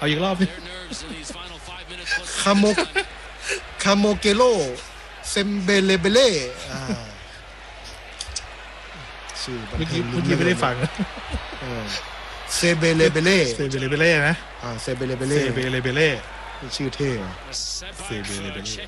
เอาอีกรอบนึงคาโมเกโลเซมเบเลเบเล่ชื่อเมื่อกี้ไม่ได้ฟังเซเบเลเบเล่เซเบเลเบเล่นะเซเบเลเบเล่ชื่อเท่เซเบเลเบเล่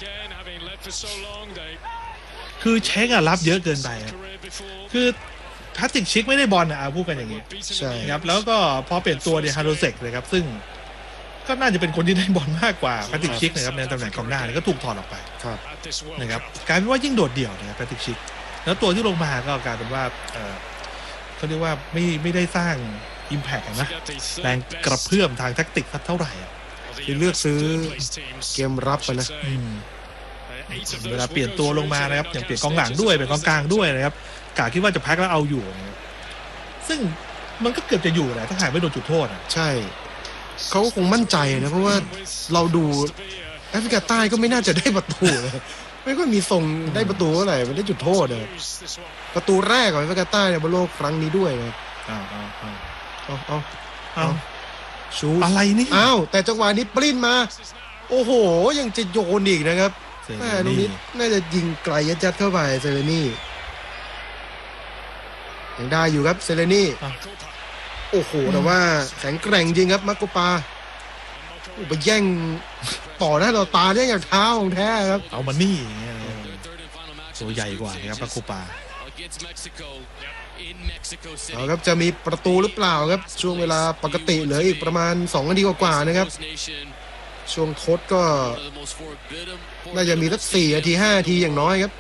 คือเช็ครับเยอะเกินไปคือแพทริกชิกไม่ได้บอลพูดกันอย่างนี้ใช่ครับแล้วก็พอเปลี่ยนตัวฮาโดเซกเลยครับซึ่งก็น่าจะเป็นคนที่ได้บอลมากกว่าแพทริกชิกนะครับในตำแหน่งกองหน้าก็ถูกถอดออกไปนะครับกลายเป็นว่ายิ่งโดดเดี่ยวนะครับแพทริกชิกแล้วตัวที่ลงมาก็กลายเป็นว่าเขาเรียกว่าไม่ได้สร้าง impact นะแรงกระเพื่อมทางแทคติกเท่าไหร่ที่เลือกซื้อเกมรับไปนะเวลาเปลี่ยนตัวลงมานะครับอย่างเปลี่ยนกองหลังด้วยเป็นกองกลางด้วยนะครับกะคิดว่าจะแพ็คแล้วเอาอยู่นะซึ่งมันก็เกือบจะอยู่แหละถ้าหากไม่โดนจุดโทษใช่เขาคงมั่นใจนะเพราะว่าเราดูแอฟริกาใต้ก็ไม่น่าจะได้ประตูไม่ค่อยมีส่งได้ประตูเท่าไหร่ไม่ได้จุดโทษเลยประตูแรกของแอฟริกาใต้ในบอลโลกครั้งนี้ด้วยนะเอาชูอะไรนี่แต่จังหวะนี้ปลิ้นมาโอ้โหยังจะโยนอีกนะครับแม่ลูกนี้น่าจะยิงไกลยัดเข้าไปเซเลนี่ยังได้อยู่ครับเซเลนี่โอ้โหแต่ว่าแข็งแกร่งจริงครับมักโกปาไปแย่งต่อหน้าต่อตาเนี่ยอย่างเท้าของแท้ครับเอามานี่ตัวใหญ่กว่านะครับมักโกปาเอาครับจะมีประตูหรือเปล่าครับช่วงเวลาปกติเหลืออีกประมาณ2 นาทีกว่าๆนะครับช่วงทดก็น่าจะมีสัก4 นาที 5 นาทีอย่างน้อยครับ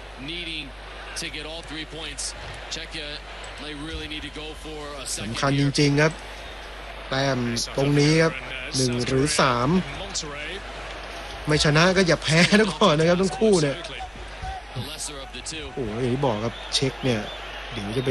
สำคัญจริงๆครับแต้มตรงนี้ครับ1 หรือ 3ไม่ชนะก็อย่าแพ้นะก่อนนะครับทั้งคู่เนี่ยโอ้ยอย่างที่บอกครับเช็คเนี่ยเดี๋ยวจะ